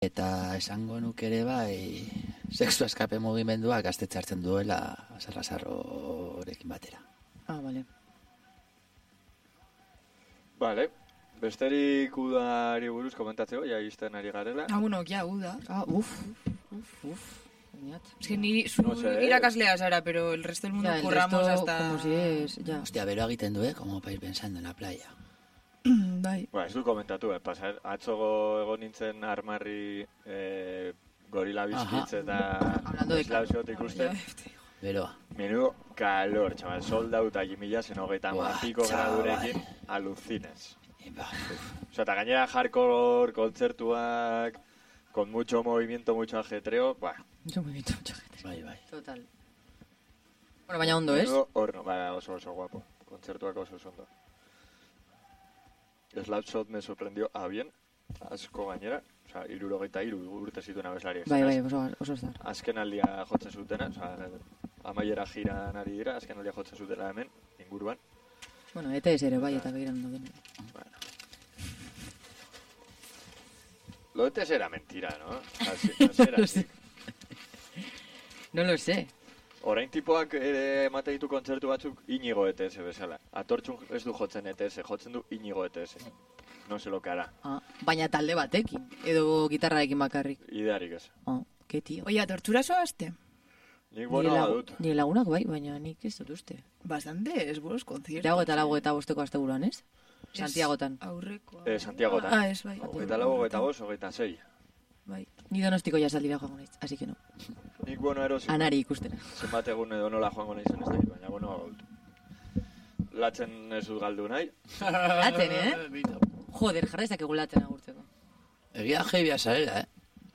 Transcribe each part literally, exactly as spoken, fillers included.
Eta esango nuke ere bai, sexu eskape mugimenduak gaztetxe hartzen duela Sarrazarrorekin batera. Ah, bale. Bale, besterik udari buruz komentatzeko, ja izten ari garela. Ah, bueno, ja, uda. Ah, uf, uf, uf. Es que ni su No sé, irakaslea Sara, pero el resto del mundo Ya, el curramos resto, hasta... como si es, ya. Hostia, beroa egiten du, eh? Como para ir pensando en la playa. Bai. Ba, ez du komentatu, eh? Pasa, atzogo egon nintzen armarri eh, gorila bizkitz eta Hablando de eslauzot ikusten. Beroa. Menudo calor, chaval, soldau eta jimila zen hogeita Buah, mapiko chaval. gradurekin alucines. Ba, uf. Osa, eta gainera hardcore, kontzertuak, con mucho movimiento, mucho ajetreo, buah. Mucho movimiento, mucha gente. Bai, bai. Total. Bueno, baina ondo, ez? Menudo horno, ba, oso oso guapo. Kontzertuak oso oso ondo. Slapshot me sorprendió a bien, asko gainera, oza, irurogeita iru urte zituen abeslariak. Bai, bai, oso, oso zar. Azken aldia jotzen zutena, oza, amaiera jiran ari dira, azken aldia jotzen zutela hemen, inguruan. Bueno, E T S ere bai, eta begiran duen. Bueno. Lo de T S era mentira, ¿no? Así, así era. No sé. No lo sé. Orain tipoak ere emate ditu kontzertu batzuk Inigo E T S bezala. Atortxun ez du jotzen E T S, jotzen du Inigo E T S. No se lo que hará. Ah, baina talde batekin, edo gitarrarekin bakarrik. Idearik ez. Ah, que tío. Oye, tortura zoazte? Nik Nire, bueno lagu, badut. nire lagunak bai, baina nik ez dut uste. Bastante, es buenos conciertos. Lago eta lago eta bosteko asteburuan, ez? Santiagotan. Aurreko. Eh, Santiagotan. Ah, es bai. Hogeita lau, hogeita bost, hogeita sei. Bai. Ni donostiko jasaldira joango naiz, así que no. Nik bueno erosi. Anari ikustera. Zenbat egun edo nola joango nahi zen ez dakit, baina bueno badut. Latzen ez dut galdu nahi. Latzen, eh? Joder, jarra ezakegu latzen agurtzeko. Egia jebia zarela, eh?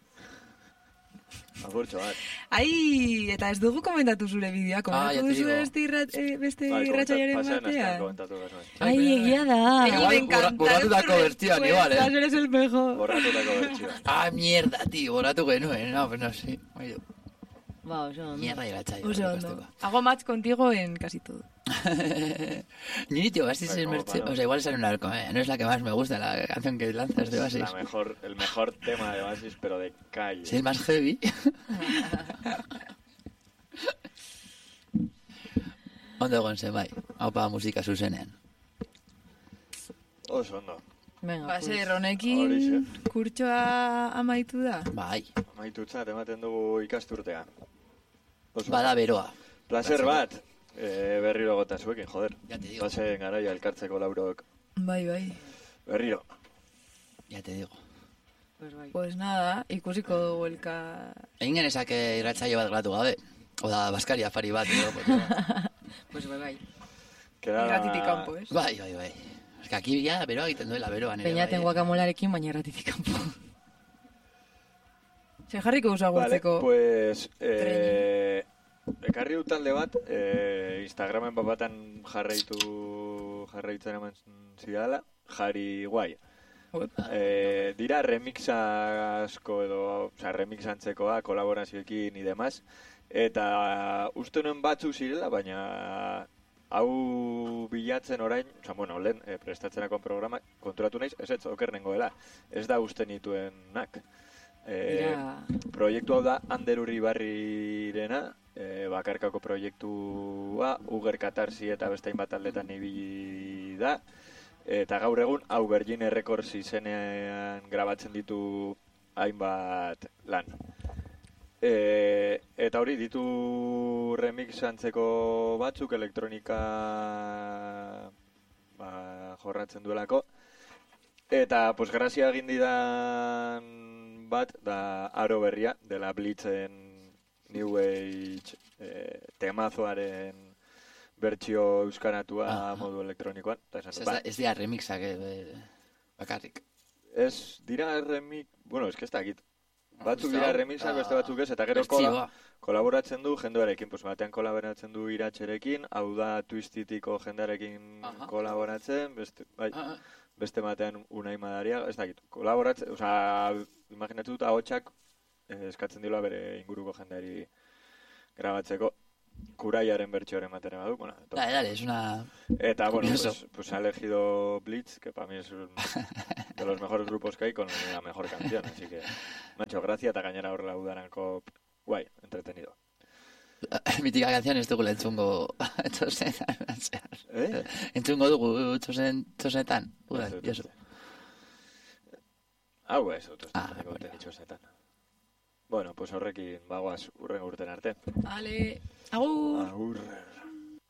Agurtxo bat. Ai, eta ez dugu komentatu zure bideoa, Ah, komentatu ya te duzu digo. beste, irrat, eh, beste Bai, irratsaioaren pasean astean batean. komentatu genuen. Ai, egia da. Igual Me encanta borra- borratutako el bertsioan, respuesta, igual, eh? eres el mejor. Borratutako bertsioa. Ah, mierda, tío, borratu genuen, no, pero no sé. Oye, Ba, oso ondo. mierda iratxaio. Oso ondo. Hago match contigo en casi todo. Ni, tío, Basis Ay, es como merche... para- O sea, igual sale un arco, eh. No es la que más me gusta, la canción que lanzas de Basis. La mejor, el mejor tema de Basis, pero de calle. Es el más heavy. Ondo egon zen, bai. Haupa musika zuzenean. Oso ondo. Venga, Base, pues. Ronekin Horixe. kurtsoa amaitu da. Bai. Amaitutzat ematen dugu ikasturtea. Oso Bada ondo. beroa. Placer bat. Eh, berriro gota zuekin, joder. Ya te digo. Pasen garaia elkartzeko laurok. Bai, bai. Berriro. Ya te digo. Pues bai. Pues nada, ikusiko dugu elka... Egin genezake irratsaio bat gratu gabe. Oda, Baskari afari bat. Edo, porque... Pues bai, bai. Queda... Irratitik kanpo, ez? Bai, bai, bai. Es que aquí ya beroa egiten duela beroan ere. Peñaten bai, eh. guakamolarekin, baina erratitik kanpo. Se jarriko usa Vale, gurtzeko. pues... Eh, ekarri dut talde bat, eh, Instagramen babatan jarraitu jarraitzen eman zidala, jari guai. Eh, dira remix asko edo, oza, remix antzekoa, kolaborazioekin y demás, eta uste nuen batzuk zirela, baina hau bilatzen orain, oza, bueno, lehen eh, prestatzenako programa konturatu naiz, ez ez, oker nengoela, ez da uste nituenak. Eh, Dira... proiektu hau da Ander Uribarrirena, eh, bakarkako proiektua, Uger Katarsi eta beste hainbat aldetan ibili da, eta gaur egun hau Virgin Records izenean grabatzen ditu hainbat lan. E, eta hori ditu remix antzeko batzuk elektronika ba, jorratzen duelako. Eta, pues, grazia egin didan bat, da aro berria, dela Blitzen New Age eh, temazoaren bertsio euskaratua Ah, ah. modu elektronikoan. Ta esan Ez, dut, da, ba, ez dira remixak eh, bakarrik. ez dira remix, bueno, ez que ez dakit. Batzuk Uste dira hau, remixak, ah, beste batzuk ez, eta gero kola, bertsioa. kolaboratzen du jendearekin, pues batean kolaboratzen du iratxerekin, hau da Twistitiko jendearekin Aha. kolaboratzen, beste, bai, Ah, ah. beste batean Unai Madariaga, ez dakit, kolaboratzen, osea, imaginatu dut ahotsak eh, eskatzen dila bere inguruko jendeari grabatzeko. Kuraiaren bertxoaren matera badu, bueno. Dale, dale, es una... Eta, bueno, Curioso. pues, pues ha elegido Blitz, que para mí es un, de los mejores grupos que hay, con la mejor canción, así que me ha hecho gracia, eta gainera horrela udaranko, guay, entretenido. Mitika canción ez dugula entzungo txosenetan. Eh? Entzungo dugu txosen, txosenetan. Udan, Ez dut josu. uste. Hau ez dut uste, Ah, nik bueno. duten itxosetan. Bueno, pues horrekin bagoaz urren urten arte. Ale, agur! Agur.